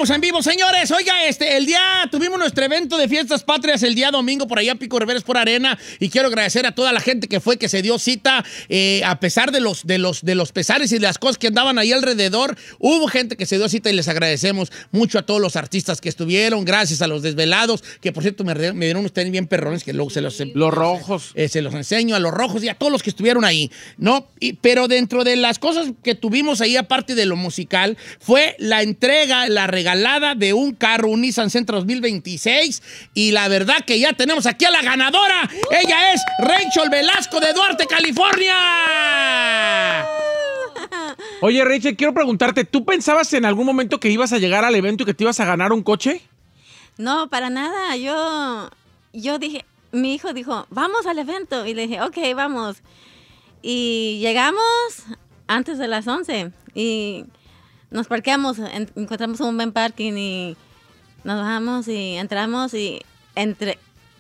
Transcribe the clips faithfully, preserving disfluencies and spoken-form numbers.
estamos en vivo, señores. Oiga, este, el día, tuvimos nuestro evento de fiestas patrias el día domingo por allá, Pico Rivera por Arena, y quiero agradecer a toda la gente que fue, que se dio cita, eh, a pesar de los, de, los, de los pesares y de las cosas que andaban ahí alrededor. Hubo gente que se dio cita y les agradecemos mucho a todos los artistas que estuvieron. Gracias a los desvelados, que por cierto me, me dieron unos tenis bien perrones, que luego se los... Los rojos. Eh, se los enseño a los rojos y a todos los que estuvieron ahí, ¿no? Y, pero dentro de las cosas que tuvimos ahí, aparte de lo musical, fue la entrega, la regalada de un carro, un Nissan Sentra dos mil veintiséis, y la verdad que ya tenemos aquí a la ganadora. Uh. Ella es Rachel Velasco de Duarte, California. Oye, Rachel, quiero preguntarte, ¿tú pensabas en algún momento que ibas a llegar al evento y que te ibas a ganar un coche? No, para nada. Yo, yo dije, mi hijo dijo, vamos al evento. Y le dije, ok, vamos. Y llegamos antes de las once y nos parqueamos, en, encontramos un buen parking y nos bajamos y entramos y entre,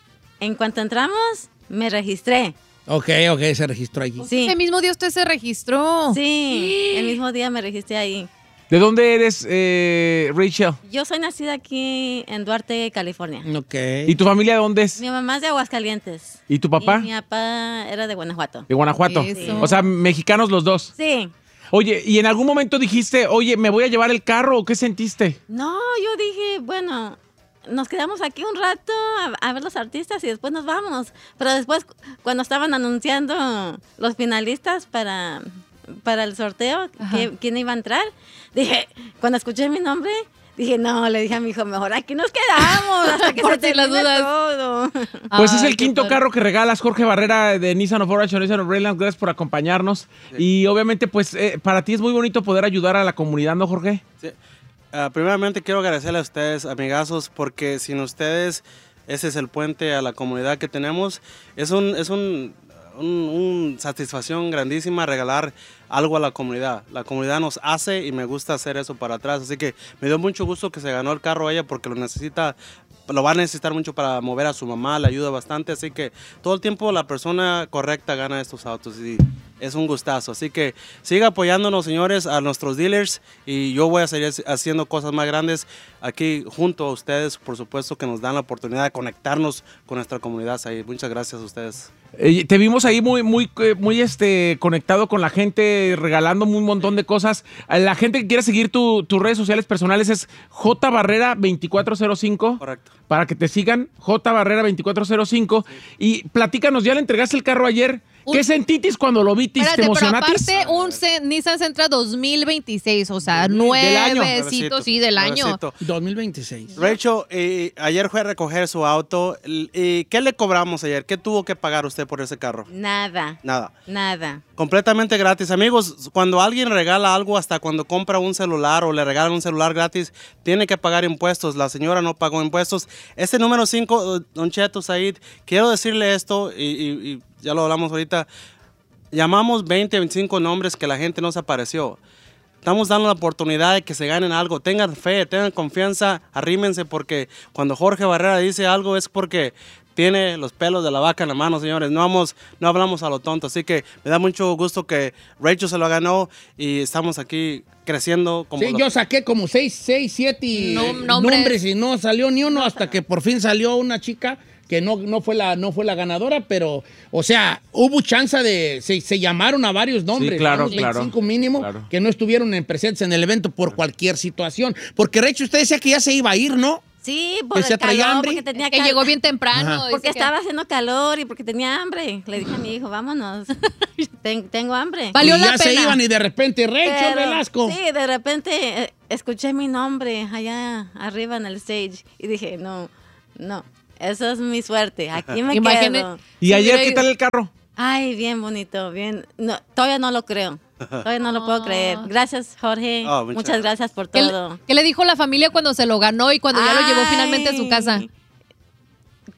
en cuanto entramos me registré. Ok, ok, se registró allí. Sí. Ese mismo día usted se registró. Sí, el mismo día me registré ahí. ¿De dónde eres, eh, Rachel? Yo soy nacida aquí en Duarte, California. Ok. ¿Y tu familia de dónde es? Mi mamá es de Aguascalientes. ¿Y tu papá? Y mi papá era de Guanajuato. De Guanajuato. Eso. O sea, mexicanos los dos. Sí. Oye, ¿y en algún momento dijiste, oye, ¿me voy a llevar el carro o qué sentiste? No, yo dije, bueno, nos quedamos aquí un rato a, a ver los artistas y después nos vamos. Pero después, cuando estaban anunciando los finalistas para, para el sorteo, que, quién iba a entrar, dije, cuando escuché mi nombre, dije, no, le dije a mi hijo, mejor aquí nos quedamos hasta que Por se si las termine dudas. todo. Pues Ay, es el qué quinto padre. carro que regalas, Jorge Barrera de Nissan of Orange, Nissan of Rayland. Gracias por acompañarnos. Sí. Y obviamente, pues, eh, para ti es muy bonito poder ayudar a la comunidad, ¿no, Jorge? Sí. Uh, primeramente quiero agradecerle a ustedes, amigazos, porque sin ustedes ese es el puente a la comunidad que tenemos. Es un, es un, un, un satisfacción grandísima regalar algo a la comunidad. La comunidad nos hace y me gusta hacer eso para atrás. Así que me dio mucho gusto que se ganó el carro ella porque lo necesita, lo va a necesitar mucho para mover a su mamá, le ayuda bastante. Así que todo el tiempo la persona correcta gana estos autos y es un gustazo. Así que siga apoyándonos, señores, a nuestros dealers y yo voy a seguir haciendo cosas más grandes aquí junto a ustedes, por supuesto, que nos dan la oportunidad de conectarnos con nuestra comunidad ahí. Muchas gracias a ustedes. Eh, te vimos ahí muy, muy, muy este, conectado con la gente, regalando un montón de cosas. La gente que quiere seguir tu, tus redes sociales personales es J Barrera veinticuatro cero cinco. Correcto. Para que te sigan, J Barrera veinticuatro cero cinco. Sí. Y platícanos, ya le entregaste el carro ayer. Un... ¿Qué sentitis cuando lo vitis? Espérate, ¿Te emocionatis? pero aparte un C Nissan Sentra dos mil veintiséis, o sea, nuevecito, sí, del año. Nuevecito. dos mil veintiséis. Rachel, eh, ayer fue a recoger su auto. Eh, ¿Qué le cobramos ayer? ¿Qué tuvo que pagar usted por ese carro? Nada. Nada. Nada. Completamente gratis. Amigos, cuando alguien regala algo, hasta cuando compra un celular o le regalan un celular gratis, tiene que pagar impuestos. La señora no pagó impuestos. Este número cinco, Don Cheto Said, quiero decirle esto y, y, y ya lo hablamos ahorita. Llamamos veinte, veinticinco nombres que la gente no se apareció. Estamos dando la oportunidad de que se ganen algo. Tengan fe, tengan confianza, arrímense, porque cuando Jorge Barrera dice algo es porque tiene los pelos de la vaca en la mano, señores. No, vamos, no hablamos a lo tonto. Así que me da mucho gusto que Rachel se lo ganó y estamos aquí creciendo. Como sí, lo... yo saqué como seis, seis, siete no, nombres. nombres y no salió ni uno hasta que por fin salió una chica que no, no, fue la, no fue la ganadora, pero, o sea, hubo chance de, se, se llamaron a varios nombres, sí, claro, ¿no? claro, veinticinco mínimo, claro. Que no estuvieron en presentes en el evento por cualquier situación. Porque, Rachel, usted decía que ya se iba a ir, ¿no? Sí, por ¿Que el calor, hambre? porque tenía que cal... llegó bien temprano. Porque que... estaba haciendo calor y porque tenía hambre. Le dije a mi hijo, vámonos, Ten, tengo hambre. Valió y la ya pena. se iban y de repente, Rachel Pero, Velasco. Sí, de repente eh, escuché mi nombre allá arriba en el stage y dije, no, no, eso es mi suerte, aquí me Imagine... quedo. ¿Y sí, ayer mira, qué tal el carro? Ay, bien bonito, bien. No, todavía no lo creo. Todavía no lo puedo creer. Gracias, Jorge. Oh, muchas, muchas gracias por ¿Qué todo. Le, ¿Qué le dijo la familia cuando se lo ganó y cuando Ay, ya lo llevó finalmente a su casa?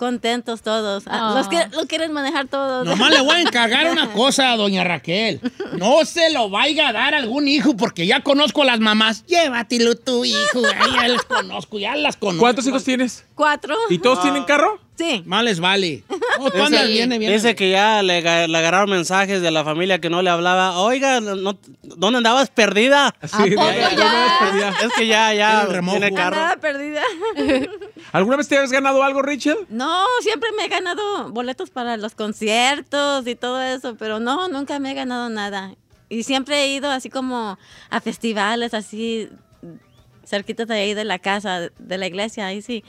contentos todos. Oh. Los que lo quieren manejar todos. Nomás le voy a encargar una cosa a doña Raquel. No se lo vaya a dar a algún hijo, porque ya conozco a las mamás. Llévatelo tu hijo. Ay, ya las conozco, ya las conozco. ¿Cuántos hijos tienes? Cuatro. ¿Y todos tienen carro? Sí. Más les vale. No, tú andas Sí. bien, bien. Dice que ya le, ga- le agarraron mensajes de la familia que no le hablaba. Oiga, no, ¿dónde andabas perdida? Sí, poco de- de- ya? una vez perdida. Es que ya, ya Tiene el remojo. tiene carro. Andaba perdida. ¿Alguna vez te has ganado algo, Rachel? No, siempre me he ganado boletos para los conciertos y todo eso, pero no, nunca me he ganado nada. Y siempre he ido así como a festivales, así cerquitas de ahí de la casa, de la iglesia, ahí sí.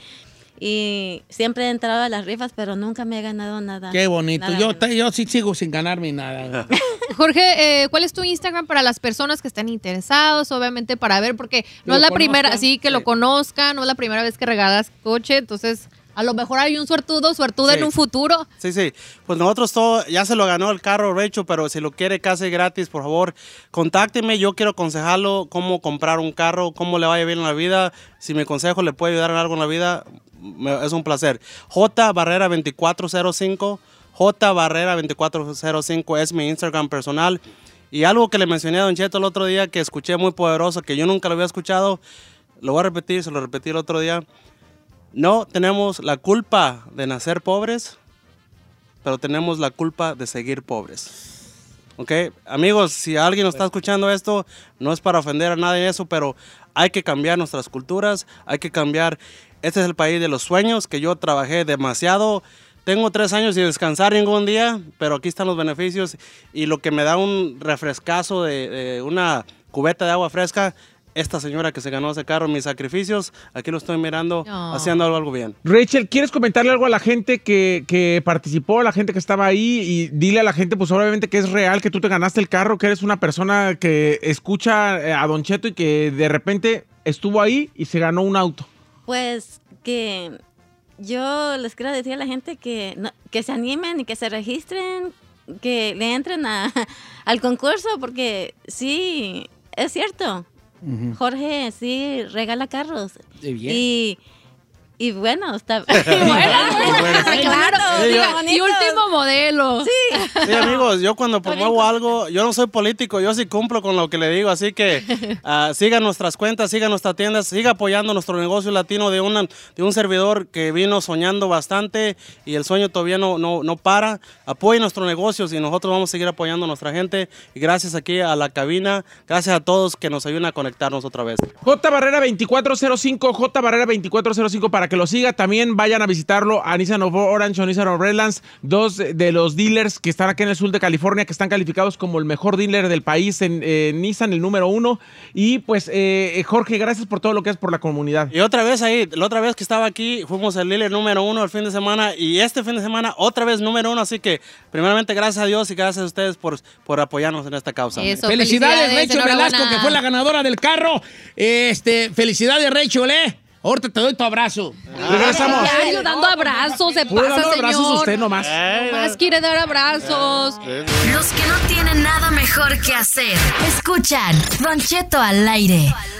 Y siempre he entrado a las rifas, pero nunca me he ganado nada. Qué bonito. Nada Yo, menos. te- yo sí sigo sin ganarme nada. Jorge, eh, ¿cuál es tu Instagram para las personas que estén interesados? Obviamente para ver, porque no lo es la conozcan. primera, sí, que lo Sí. conozcan, no es la primera vez que regalas coche, entonces a lo mejor hay un suertudo, suertuda Sí. en un futuro. Sí, sí. Pues nosotros todo, ya se lo ganó el carro, Rachel, pero si lo quiere casi gratis, por favor, contácteme. Yo quiero aconsejarlo cómo comprar un carro, cómo le vaya bien en la vida. Si mi consejo le puede ayudar en algo en la vida, me- es un placer. J Barrera veinticuatro cero cinco, J Barrera veinticuatro cero cinco es mi Instagram personal. Y algo que le mencioné a Don Cheto el otro día que escuché muy poderoso, que yo nunca lo había escuchado, lo voy a repetir, se lo repetí el otro día. No tenemos la culpa de nacer pobres, pero tenemos la culpa de seguir pobres. ¿Ok? Amigos, si alguien está escuchando esto, no es para ofender a nadie eso, pero hay que cambiar nuestras culturas, hay que cambiar. Este es el país de los sueños, que yo trabajé demasiado. Tengo tres años sin descansar ningún día, pero aquí están los beneficios. Y lo que me da un refrescazo de, de una cubeta de agua fresca, esta señora que se ganó ese carro, mis sacrificios, aquí lo estoy mirando, Oh. haciendo algo, algo bien. Rachel, ¿quieres comentarle algo a la gente que, que participó, a la gente que estaba ahí? Y dile a la gente, pues obviamente que es real, que tú te ganaste el carro, que eres una persona que escucha eh, a Don Cheto y que de repente estuvo ahí y se ganó un auto. Pues que yo les quiero decir a la gente que, no- que se animen y que se registren, que le entren a, al concurso, porque sí, es cierto. Jorge sí regala carros. Sí, bien. Y, y bueno, está Bueno, claro, Sí, diga, yo- y último modelo. Sí. Sí, amigos, yo cuando promuevo algo, yo no soy político, yo sí cumplo con lo que le digo, así que ah, sigan nuestras cuentas, sigan nuestras tiendas, siga apoyando nuestro negocio latino de, una, de un servidor que vino soñando bastante y el sueño todavía no, no, no para. Apoyen nuestros negocios y nosotros vamos a seguir apoyando a nuestra gente. Y gracias aquí a la cabina, gracias a todos que nos ayudan a conectarnos otra vez. J Barrera veinticuatro cero cinco, J Barrera veinticuatro cero cinco para que lo siga. También vayan a visitarlo a Nissan of Orange o Nissan of Redlands, dos de los dealers que están aquí en el sur de California, que están calificados como el mejor dealer del país en eh, Nissan, el número uno. Y pues, eh, Jorge, gracias por todo lo que haces por la comunidad. Y otra vez ahí, la otra vez que estaba aquí, fuimos el dealer número uno el fin de semana y este fin de semana otra vez número uno. Así que, primeramente, gracias a Dios y gracias a ustedes por, por apoyarnos en esta causa. Eso. Felicidades, felicidades, Rachel Velasco, enhorabuena. que fue la ganadora del carro. Este, felicidades, Rachel, ¿eh? Ahorita te doy tu abrazo. Regresamos. Ya, yo dando abrazos, se Puro pasa, dando señor. abrazos usted nomás. Más quiere dar abrazos. Los que no tienen nada mejor que hacer. Escuchan Don Cheto al aire.